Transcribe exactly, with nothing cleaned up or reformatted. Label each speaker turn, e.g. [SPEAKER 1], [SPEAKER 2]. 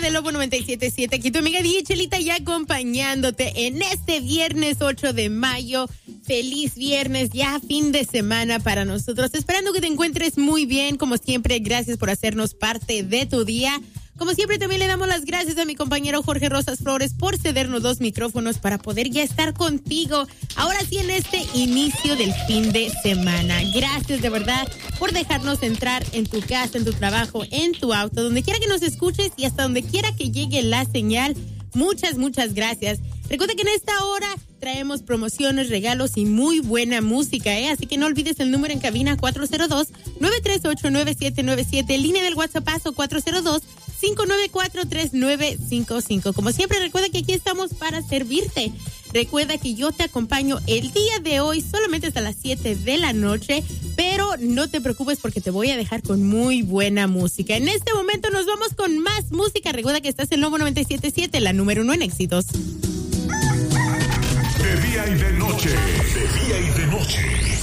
[SPEAKER 1] el Lobo noventa y siete punto siete. Aquí tu amiga D J Chelita ya acompañándote en este viernes ocho de mayo. Feliz viernes, ya fin de semana para nosotros. Esperando que te encuentres muy bien. Como siempre, gracias por hacernos parte de tu día. Como siempre, también le damos las gracias a mi compañero Jorge Rosas Flores por cedernos dos micrófonos para poder ya estar contigo. Ahora sí, en este inicio del fin de semana. Gracias de verdad por dejarnos entrar en tu casa, en tu trabajo, en tu auto, donde quiera que nos escuches y hasta donde quiera que llegue la señal. Muchas, muchas gracias. Recuerda que en esta hora traemos promociones, regalos y muy buena música, ¿eh? Así que no olvides el número en cabina cuatro cero dos, nueve tres ocho, nueve siete nueve siete, línea del WhatsApp cuatro cero dos, cinco nueve cuatro, tres nueve cinco cinco. Como siempre, recuerda que aquí estamos para servirte. Recuerda que yo te acompaño el día de hoy solamente hasta las siete de la noche, pero no te preocupes porque te voy a dejar con muy buena música. En este momento nos vamos con más música. Recuerda que estás en Lobo noventa y siete punto siete, la número uno en éxitos.
[SPEAKER 2] De día y de noche, de día y de noche.